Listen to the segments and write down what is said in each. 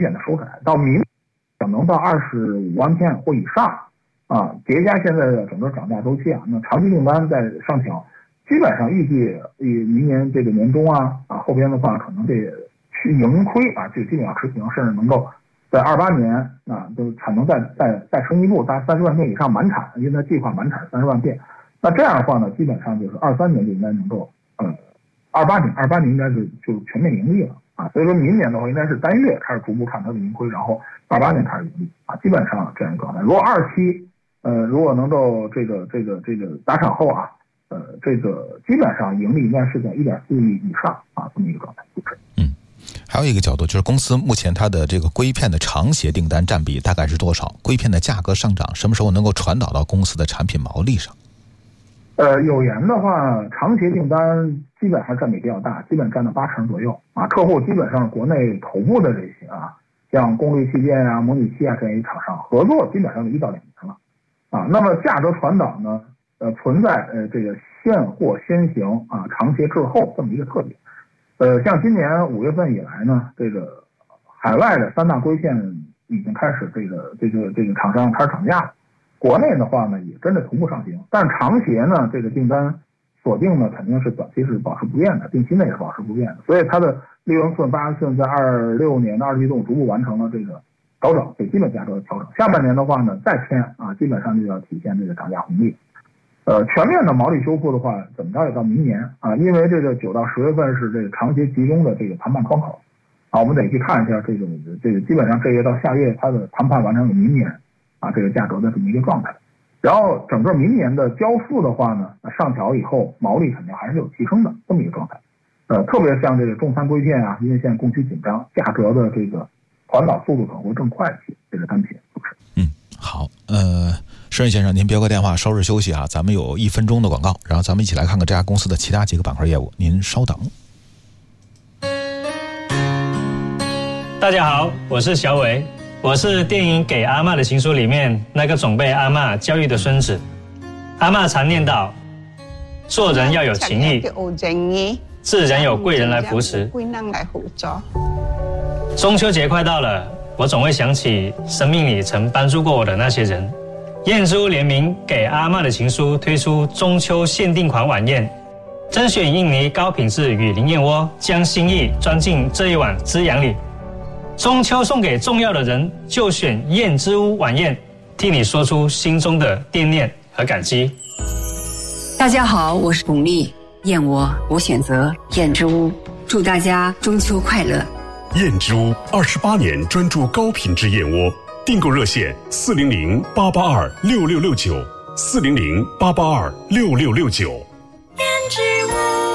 显的收窄，到明可能到25万片或以上啊，叠加现在的整个涨价周期啊，那长期订单在上调，基本上预计明年这个年中后边的话可能这去盈亏啊，就基本上持平，甚至能够在28年啊，就是产能再升一步，达30万片以上满产，因为它计划满产30万片。那这样的话呢，基本上就是23年就应该能够28年应该就全面盈利了啊。所以说明年的话，应该是单月开始逐步看它的盈亏，然后28年开始盈利啊，基本上这样一个状态。如果27如果能够这个打产后啊，这个基本上盈利应该是在1.4亿以上啊，这么一个状态。 还有一个角度就是公司目前它的这个硅片的长协订单占比大概是多少？硅片的价格上涨什么时候能够传导到公司的产品毛利上？ 有盐的话，长协订单基本上占比比较大，基本占到80%左右啊。客户基本上国内头部的这些啊，像功率器件啊、模拟器啊这样一厂商合作，基本上1到2年了啊。那么价格传导呢，存在这个现货先行啊，长协滞后这么一个特点。像今年5月份以来呢，这个海外的3大硅片已经开始这个厂商开始涨价了。国内的话呢，也跟着同步上行，但是长协呢，这个订单锁定呢，肯定是短期是保持不变的，定期内是保持不变的，所以它的利润寸、80寸在26年的2季度逐步完成了这个调整，给基本价格的调整。下半年的话呢，再添啊，基本上就要体现这个涨价红利。全面的毛利修复的话，怎么着也到明年啊，因为这个9到10月份是这个长协集中的这个谈判窗口啊，我们得去看一下这个基本上这月到下月它的谈判完成了明年啊这个价格的这么一个状态。然后整个明年的交付的话呢，上调以后毛利肯定还是有提升的这么一个状态。特别像这个重餐硅片啊，因为现在供需紧张，价格的这个传导速度可能会更快一些，这个单品是不是？ 好，申先生，您别挂电话，稍事休息啊，咱们有1分钟的广告，然后咱们一起来看看这家公司的其他几个板块业务，您稍等。 大家好，我是小伟，我是电影《给阿嬷的情书》里面那个总被阿嬷教育的孙子。阿嬷常念叨，做人要有情义，自然有贵人来扶持。中秋节快到了，我总会想起生命里曾帮助过我的那些人。燕之屋联名《给阿嬷的情书》推出中秋限定款晚宴，甄选印尼高品质雨林燕窝，将心意装进这一碗滋养里。中秋送给重要的人，就选燕之屋晚宴，替你说出心中的惦念和感激。 大家好，我是巩俐，燕窝我选择燕之屋，祝大家中秋快乐。 燕之屋28年专注高品质燕窝，订购热线400-882-6669，400-882-6669。 燕之屋。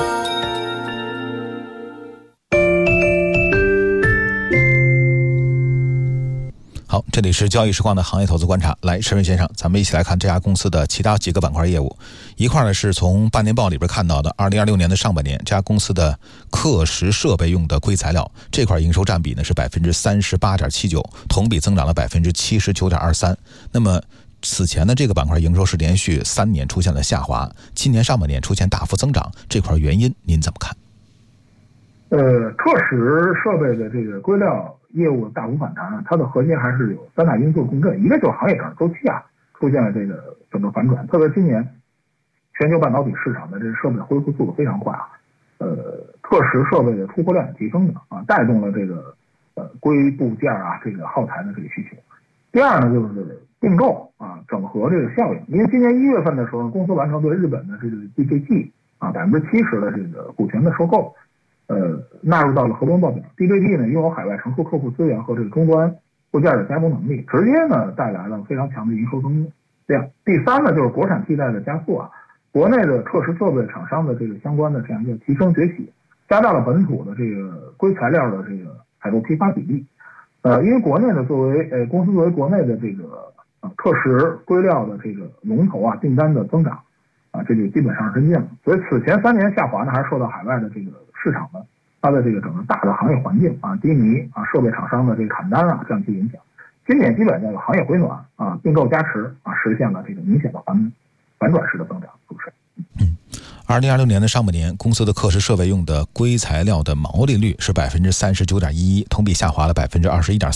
好，这里是交易时光的行业投资观察。来，申先生，咱们一起来看这家公司的其他几个板块业务。一块呢是从半年报里边看到的，2026年的上半年，这家公司的刻蚀设备用的硅材料这块营收占比呢是38.79%，同比增长了79.23%。那么此前的这个板块营收是连续3年出现了下滑，今年上半年出现大幅增长，这块原因您怎么看？ 刻蚀设备的这个硅料业务大幅反弹，它的核心还是有3大因素共振，一个就是行业整个周期啊出现了这个整个反转，特别今年全球半导体市场的这个设备恢复速度非常快啊，刻蚀设备的出货量也提升的啊，带动了这个硅部件啊这个耗材的这个需求。第二呢就是并购啊整合这个效应，因为今年1月份的时候，公司完成对日本的这个 DJT 啊70%的这个股权的收购。纳入到了合同报表。DJT 呢拥有海外成熟客户资源和这个终端部件的加工能力，直接呢带来了非常强的营收增量。第三呢就是国产替代的加速啊，国内的刻蚀设备厂商的这个相关的这样一个提升崛起，加大了本土的这个硅材料的这个采购批发比例。因为国内的公司作为国内的这个刻蚀硅料的这个龙头啊，订单的增长啊，这就基本上是跟进了。所以此前3年下滑呢，还是受到海外的这个市场的它的这个整个大的行业环境啊，低迷啊，设备厂商的这个砍单啊这样去影响。今年基本这个行业回暖啊，并购加持啊，实现了这个明显的反转式的增长，是不是 ？2026年的上半年，公司的刻蚀设备用的硅材料的毛利率是39.11%，同比下滑了21.3%。